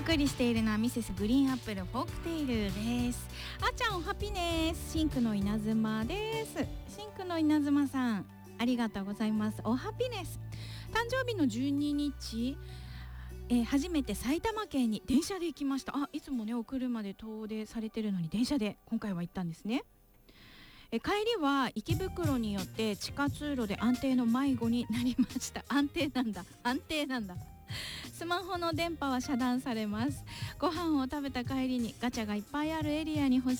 送りしているのはミセスグリーンアップルフォークテイルです。あちゃんおハピネス、シンクの稲妻です。シンクの稲妻さん、ありがとうございます。おハピネス、誕生日の12日、初めて埼玉県に電車で行きました。いつもねお車で遠出されてるのに電車で今回は行ったんですね。帰りは池袋によって地下通路で安定の迷子になりました。安定なんだ。スマホの電波は遮断されます。ご飯を食べた帰りにガチャがいっぱいあるエリアに欲し